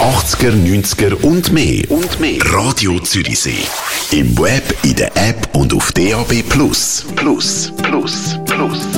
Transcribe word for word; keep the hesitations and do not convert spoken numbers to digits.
achtziger, neunziger und mehr. Und mehr. Radio Zürichsee. Im Web, in der App und auf D A B Plus. Plus, plus, plus.